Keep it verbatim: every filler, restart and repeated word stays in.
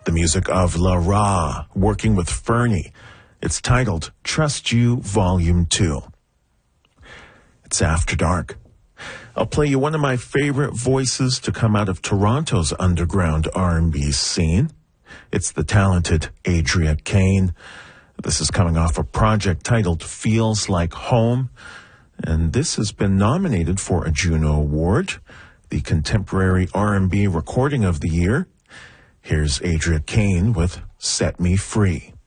the music of La Ra, working with Fernie. It's titled Trust You Volume two. It's After Dark. I'll play you one of my favorite voices to come out of Toronto's underground R and B scene. It's the talented Adria Kane. This is coming off a project titled Feels Like Home, and this has been nominated for a Juno Award, the Contemporary R and B Recording of the Year. Here's Adria Kane with Set Me Free.